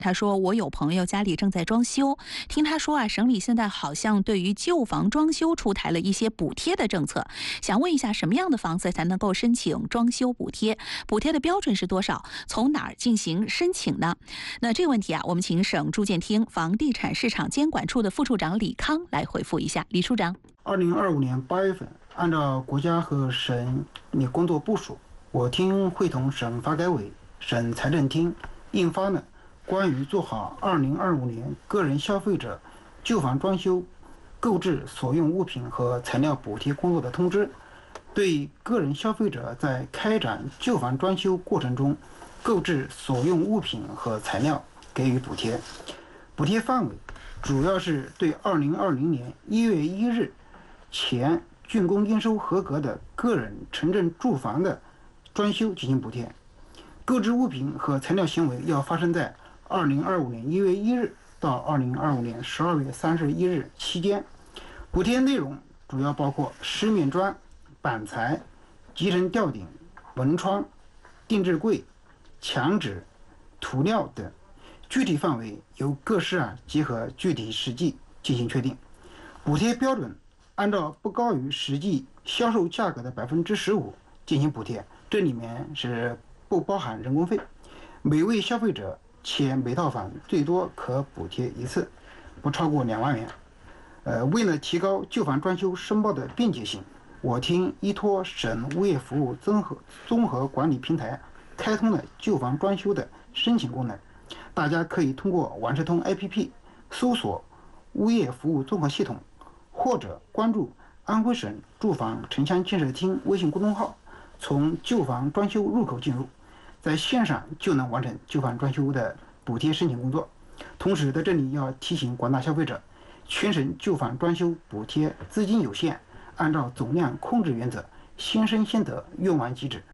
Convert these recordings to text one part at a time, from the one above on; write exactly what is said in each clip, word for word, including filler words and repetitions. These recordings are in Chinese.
他说我有朋友家里正在装修，听他说啊，省里现在好像对于旧房装修出台了一些补贴的政策，想问一下什么样的房子才能够申请装修补贴？补贴的标准是多少？从哪儿进行申请呢？那这个问题啊，我们请省住建厅房地产市场监管处的副处长李康来回复一下。李处长， 二零二五年八月份，按照国家和省里工作部署，我厅会同省发改委、省财政厅印发了关于做好二零二五年个人消费者旧房装修购置所用物品和材料补贴工作的通知，对个人消费者在开展旧房装修过程中购置所用物品和材料给予补贴。补贴范围主要是对二零二零年一月一日前竣工应收合格的个人城镇住房的装修进行补贴。购置物品和材料行为要发生在二零二五年一月一日到二零二五年十二月三十一日期间。补贴内容主要包括石面砖、板材、集成吊顶、文窗、定制柜、墙纸、涂料等，具体范围由各市啊结合具体实际进行确定。补贴标准按照不高于实际销售价格的百分之十五进行补贴，这里面是不包含人工费。每位消费者且每套房最多可补贴一次，不超过两万元。呃，为了提高旧房装修申报的便捷性，我厅依托省物业服务综合综合管理平台，开通了旧房装修的申请功能。大家可以通过完事通 A P P 搜索物业服务综合系统，或者关注安徽省住房城乡建设厅微信公众号，从旧房装修入口进入，在线上就能完成旧房装修的补贴申请工作。同时在这里要提醒广大消费者，全省旧房装修补贴资金有限，按照总量控制原则，先生先得，用完即止。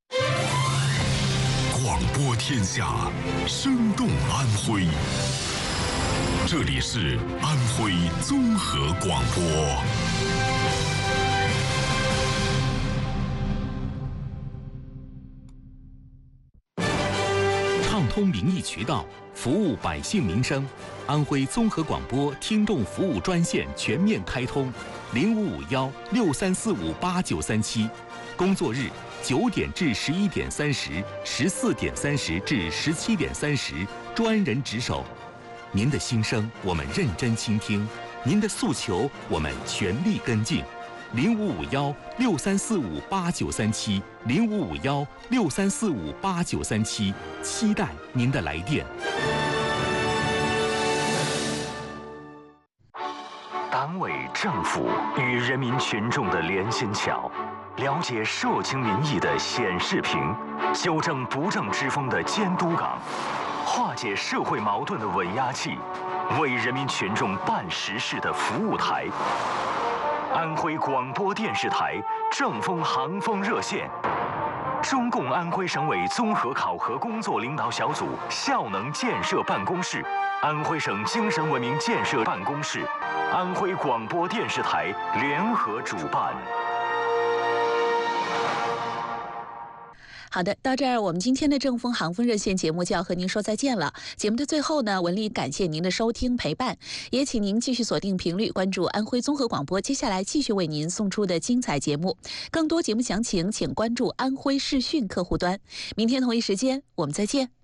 广播天下，生动安徽。这里是安徽综合广播。 畅通民意渠道，服务百姓民生。安徽综合广播听众服务专线全面开通，零五五幺六三四五八九三七，工作日九点至十一点三十，十四点三十至十七点三十，专人值守。您的心声我们认真倾听，您的诉求我们全力跟进。零五五幺六三四五八九三七，零五五幺六三四五八九三七，期待您的来电。 党委政府与人民群众的连心桥，了解社情民意的显示屏，纠正不正之风的监督岗，化解社会矛盾的稳压器，为人民群众办实事的服务台。安徽广播电视台正风航风热线，中共安徽省委综合考核工作领导小组效能建设办公室，安徽省精神文明建设办公室，安徽广播电视台联合主办。 好的，到这儿我们今天的正风航风热线节目就要和您说再见了。节目的最后呢，文丽感谢您的收听陪伴，也请您继续锁定频率，关注安徽综合广播，接下来继续为您送出的精彩节目。更多节目详情，请关注安徽视讯客户端。明天同一时间，我们再见。